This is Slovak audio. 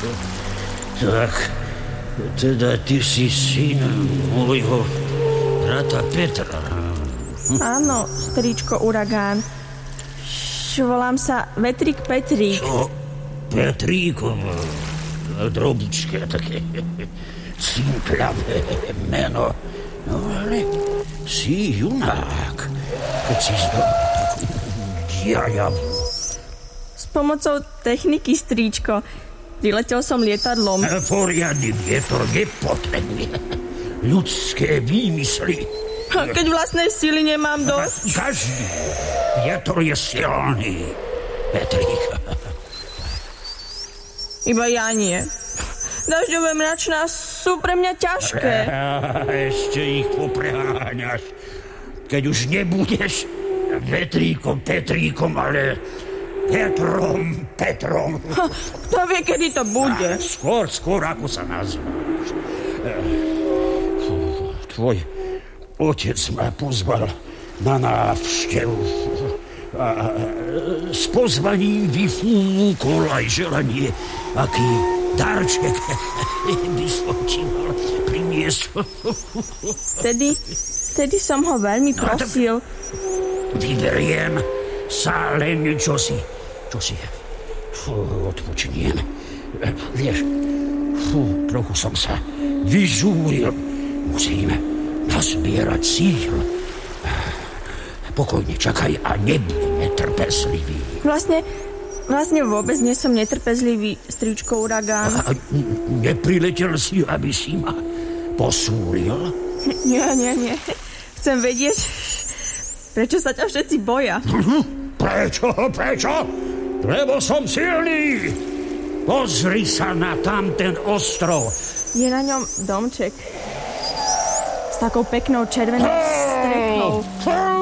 Tak, teda ty si syn môjho brata Petra. Áno, stričko Uragán. Volám sa Vetrík Petrík. Čo? Petríko? Drobičké také cimplavé meno. No ale si junák, keď si zdobal takú diajavu. S pomocou techniky, stričko. Priletel som lietadlom. Poriadny vietor nepotrebný. Ľudské výmysly. Keď vlastnej sily nemám dosť. Každý vietor je silný, Petrík. Iba ja nie. Dažďové mračná sú pre mňa ťažké. Ešte ich popreháňaš. Keď už nebudeš Petríkom, ale Petrom. Kto vie, kedy to bude? Skôr, ako sa nazváš. Tvoj otec ma pozval na návštevu. A s pozvaním vyfúkol aj želanie, aký darček by som ti mal priniesť. Vtedy som ho veľmi prosil. Vyberiem sa len čosi. Odpočiniem. Vieš, trochu som sa vyžúril. Musím nazbierať síl. Pokojne čakaj a nebuď netrpezlivý. Vlastne vôbec nie som netrpezlivý, stričko Uragán. Nepriletel si, aby si ma posúril? Nie. Chcem vedieť, prečo sa ťa všetci boja. Prečo? Lebo som silný. Pozri sa na tamten ostrov. Je na ňom domček s takou peknou červenou strechou.